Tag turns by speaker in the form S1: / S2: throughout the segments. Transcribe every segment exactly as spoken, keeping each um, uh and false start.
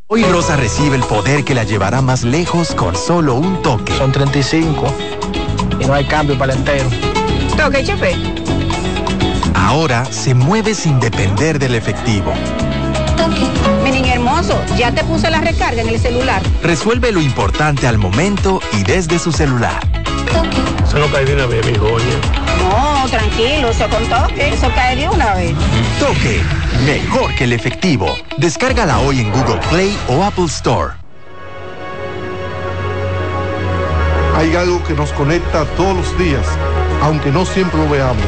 S1: Hoy Rosa recibe el poder que la llevará más lejos con solo un toque.
S2: Son treinta y cinco y no hay cambio para el entero.
S3: Toque, chefe.
S1: Ahora se mueve sin depender del efectivo.
S3: Mi niño hermoso, ya te puse la recarga en el celular.
S1: Resuelve lo importante al momento y desde su celular.
S4: Eso no cae de una vez, mi joya.
S3: No, tranquilo, eso con toque, eso cae de una vez.
S1: Toque, mejor que el efectivo. Descárgala hoy en Google Play o Apple Store.
S5: Hay algo que nos conecta todos los días, aunque no siempre lo veamos.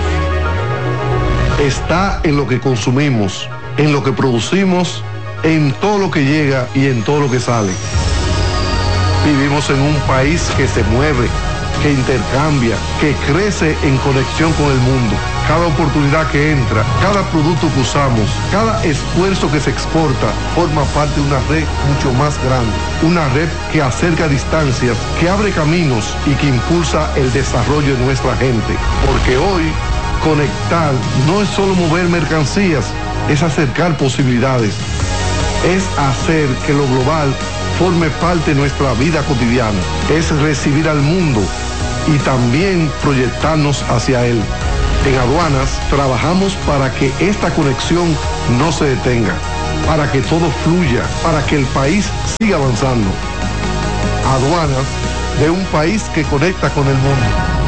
S5: Está en lo que consumimos, en lo que producimos, en todo lo que llega y en todo lo que sale. Vivimos en un país que se mueve, que intercambia, que crece en conexión con el mundo. Cada oportunidad que entra, cada producto que usamos, cada esfuerzo que se exporta, forma parte de una red mucho más grande. Una red que acerca distancias, que abre caminos y que impulsa el desarrollo de nuestra gente. Porque hoy, conectar no es solo mover mercancías, es acercar posibilidades. Es hacer que lo global forme parte de nuestra vida cotidiana. Es recibir al mundo y también proyectarnos hacia él. En Aduanas trabajamos para que esta conexión no se detenga, para que todo fluya, para que el país siga avanzando. Aduanas, de un país que conecta con el mundo.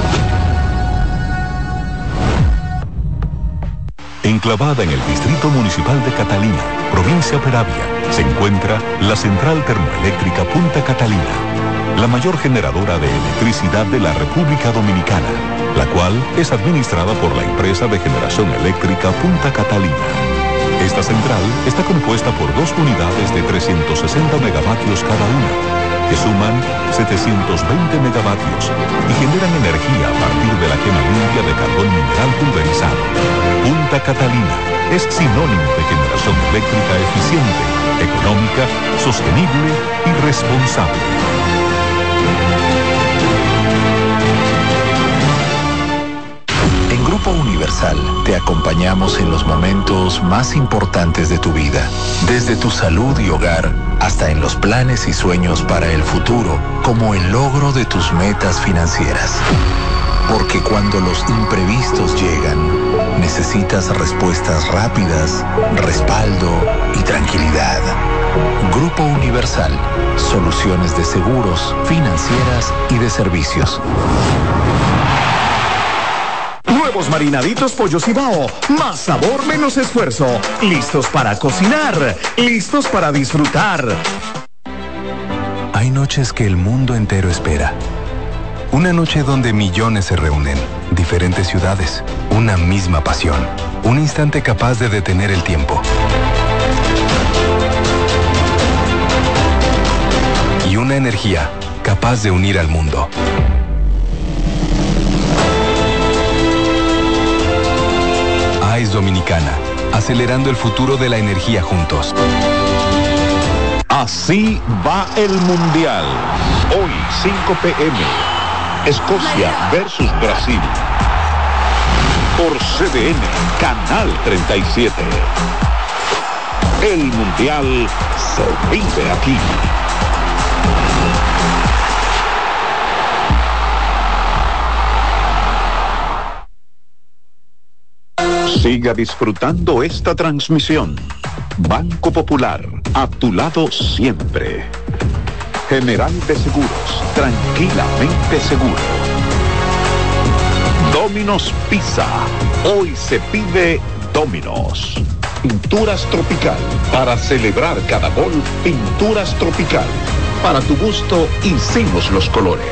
S6: Enclavada en el Distrito Municipal de Catalina, provincia Peravia, se encuentra la Central Termoeléctrica Punta Catalina, la mayor generadora de electricidad de la República Dominicana, la cual es administrada por la empresa de generación eléctrica Punta Catalina. Esta central está compuesta por dos unidades de trescientos sesenta megavatios cada una, que suman setecientos veinte megavatios y generan energía a partir de la quema limpia de carbón mineral pulverizado. Punta Catalina es sinónimo de generación eléctrica eficiente, económica, sostenible y responsable.
S7: En Grupo Universal te acompañamos en los momentos más importantes de tu vida, desde tu salud y hogar hasta en los planes y sueños para el futuro, como el logro de tus metas financieras. Porque cuando los imprevistos llegan, necesitas respuestas rápidas, respaldo y tranquilidad. Grupo Universal, soluciones de seguros, financieras y de servicios.
S8: Nuevos marinaditos Pollo Cibao. Más sabor, menos esfuerzo. Listos para cocinar. Listos para disfrutar.
S9: Hay noches que el mundo entero espera. Una noche donde millones se reúnen. Diferentes ciudades. Una misma pasión. Un instante capaz de detener el tiempo. Y una energía capaz de unir al mundo. A E S Dominicana, acelerando el futuro de la energía juntos.
S10: Así va el Mundial. Hoy, cinco p m Escocia versus Brasil. Por C D N, Canal treinta y siete. El Mundial se vive aquí. Siga disfrutando esta transmisión. Banco Popular, a tu lado siempre. General de Seguros, tranquilamente seguro. Domino's Pizza, hoy se pide Domino's. Pinturas Tropical, para celebrar cada gol, Pinturas Tropical. Para tu gusto, hicimos los colores.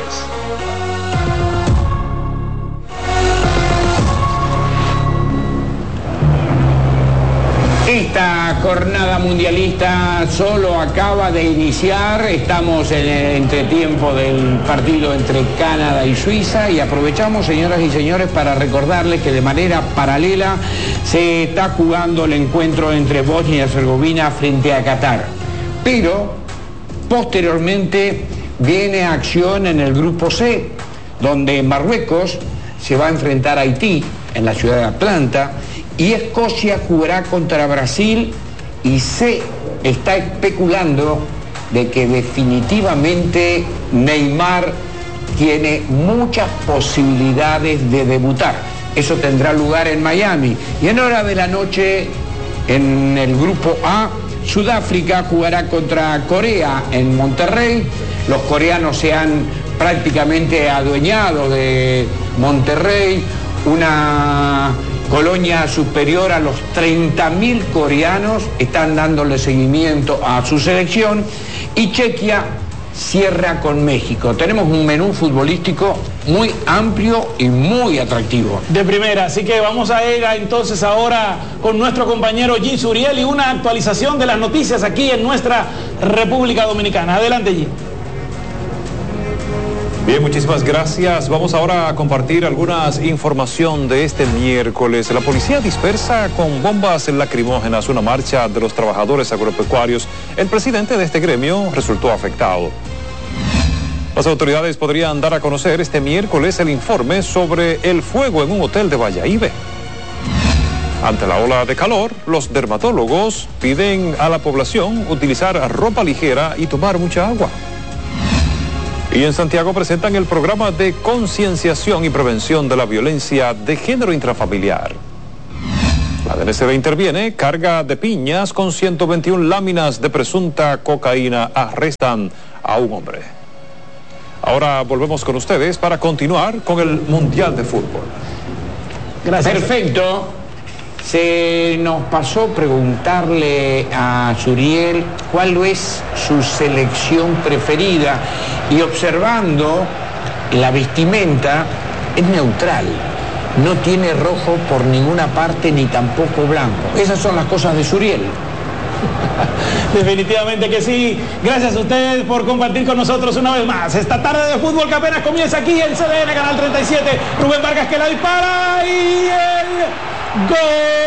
S11: Esta jornada mundialista solo acaba de iniciar, estamos en el entretiempo del partido entre Canadá y Suiza y aprovechamos, señoras y señores, para recordarles que de manera paralela se está jugando el encuentro entre Bosnia y Herzegovina frente a Qatar. Pero posteriormente viene acción en el grupo C, donde Marruecos se va a enfrentar a Haití en la ciudad de Atlanta, y Escocia jugará contra Brasil y se está especulando de que definitivamente Neymar tiene muchas posibilidades de debutar. Eso tendrá lugar en Miami. Y en hora de la noche, en el grupo A, Sudáfrica jugará contra Corea en Monterrey. Los coreanos se han prácticamente adueñado de Monterrey, una colonia superior a los treinta mil coreanos están dándole seguimiento a su selección, y Chequia cierra con México. Tenemos un menú futbolístico muy amplio y muy atractivo.
S2: De primera, así que vamos a ir a, entonces ahora con nuestro compañero Jim Suriel y una actualización de las noticias aquí en nuestra República Dominicana. Adelante, Jim.
S12: Bien, muchísimas gracias. Vamos ahora a compartir algunas información de este miércoles. La policía dispersa con bombas lacrimógenas una marcha de los trabajadores agropecuarios. El presidente de este gremio resultó afectado. Las autoridades podrían dar a conocer este miércoles el informe sobre el fuego en un hotel de Valladolid. Ante la ola de calor, los dermatólogos piden a la población utilizar ropa ligera y tomar mucha agua. Y en Santiago presentan el programa de concienciación y prevención de la violencia de género intrafamiliar. La D N C D interviene, carga de piñas con ciento veintiuna láminas de presunta cocaína, arrestan a un hombre. Ahora volvemos con ustedes para continuar con el Mundial de Fútbol.
S11: Gracias. Perfecto. Se nos pasó preguntarle a Suriel cuál es su selección preferida, y observando la vestimenta es neutral, no tiene rojo por ninguna parte ni tampoco blanco. Esas son las cosas de Suriel.
S2: Definitivamente que sí. Gracias a ustedes por compartir con nosotros una vez más esta tarde de fútbol que apenas comienza aquí en C D N Canal treinta y siete. Rubén Vargas que la dispara y el gol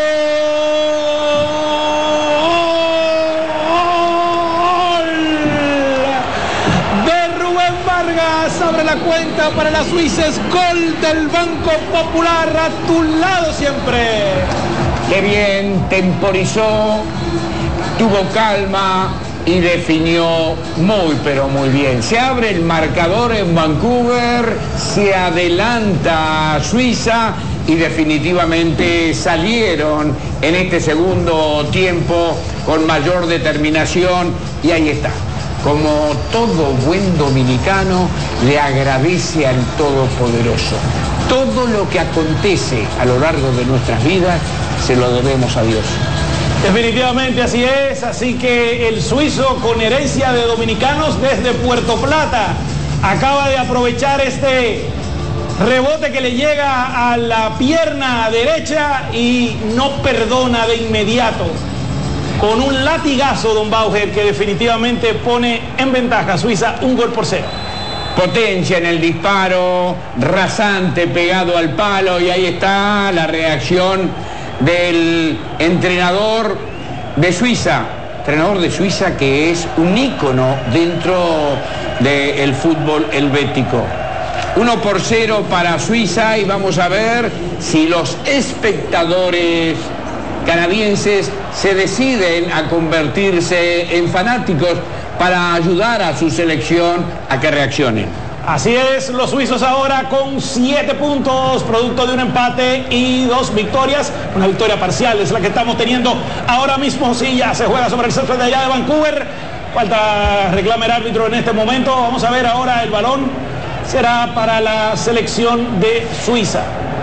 S2: de Rubén Vargas. Abre la cuenta para la Suiza. Es gol del Banco Popular, a tu lado siempre.
S11: Qué bien, temporizó, tuvo calma y definió muy pero muy bien. Se abre el marcador en Vancouver, se adelanta Suiza y definitivamente salieron en este segundo tiempo con mayor determinación, y ahí está. Como todo buen dominicano, le agradece al Todopoderoso. Todo lo que acontece a lo largo de nuestras vidas se lo debemos a Dios.
S2: Definitivamente así es, así que el suizo, con herencia de dominicanos desde Puerto Plata, acaba de aprovechar este rebote que le llega a la pierna derecha y no perdona de inmediato. Con un latigazo, don Bauer, que definitivamente pone en ventaja a Suiza un gol por cero.
S11: Potencia en el disparo, rasante pegado al palo, y ahí está la reacción del entrenador de Suiza, entrenador de Suiza que es un ícono dentro del fútbol helvético. uno por cero para Suiza, y vamos a ver si los espectadores canadienses se deciden a convertirse en fanáticos para ayudar a su selección a que reaccionen.
S2: Así es, los suizos ahora con siete puntos, producto de un empate y dos victorias. Una victoria parcial es la que estamos teniendo ahora mismo. Sí, ya se juega sobre el césped de allá de Vancouver. Falta reclama el árbitro en este momento. Vamos a ver ahora el balón. Será para la selección de Suiza.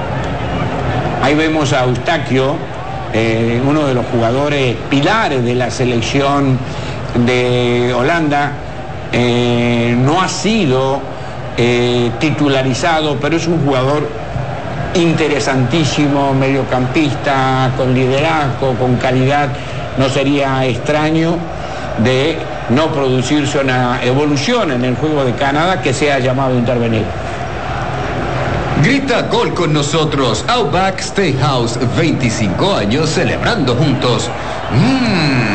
S11: Ahí vemos a Eustaquio, eh, uno de los jugadores pilares de la selección de Holanda. Eh, no ha sido Eh, titularizado, pero es un jugador interesantísimo, mediocampista, con liderazgo, con calidad. No sería extraño de no producirse una evolución en el juego de Canadá que sea llamado a intervenir.
S13: Grita gol con nosotros. Outback Steakhouse, veinticinco años celebrando juntos. Mmm.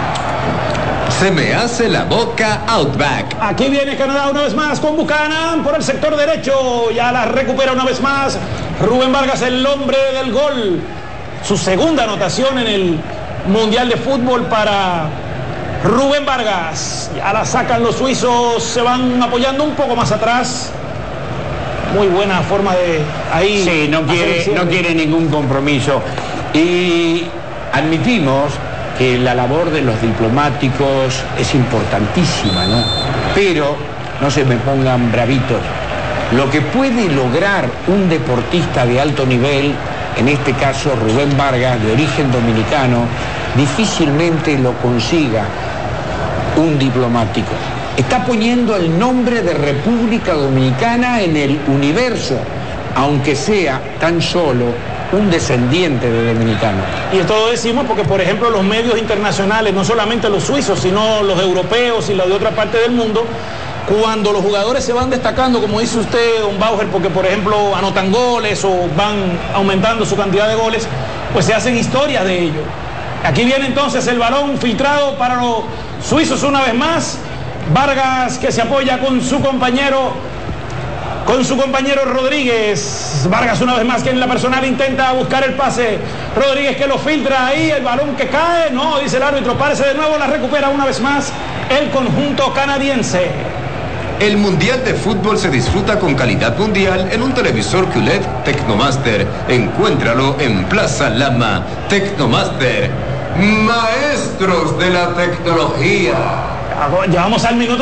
S13: Se me hace la boca Outback.
S2: Aquí viene Canadá una vez más con Buchanan por el sector derecho. Ya la recupera una vez más Rubén Vargas, el hombre del gol. Su segunda anotación en el Mundial de Fútbol para Rubén Vargas. Ya la sacan los suizos, se van apoyando un poco más atrás. Muy buena forma de ahí.
S11: Sí, no quiere, no quiere ningún compromiso. Y admitimos que la labor de los diplomáticos es importantísima, ¿no? Pero no se me pongan bravitos. Lo que puede lograr un deportista de alto nivel, en este caso Rubén Vargas, de origen dominicano, difícilmente lo consiga un diplomático. Está poniendo el nombre de República Dominicana en el universo, aunque sea tan solo un descendiente de dominicano.
S2: Y esto lo decimos porque, por ejemplo, los medios internacionales, no solamente los suizos, sino los europeos y los de otra parte del mundo, cuando los jugadores se van destacando, como dice usted, don Bauer, porque, por ejemplo, anotan goles o van aumentando su cantidad de goles, pues se hacen historias de ello. Aquí viene entonces el balón filtrado para los suizos una vez más. Vargas, que se apoya con su compañero, con su compañero Rodríguez. Vargas una vez más, que en la personal intenta buscar el pase. Rodríguez, que lo filtra ahí, el balón que cae. No, dice el árbitro, párese de nuevo, la recupera una vez más el conjunto canadiense.
S13: El Mundial de Fútbol se disfruta con calidad mundial en un televisor Q L E D Tecnomaster. Encuéntralo en Plaza Lama. Tecnomaster, maestros de la tecnología.
S2: Llevamos al minuto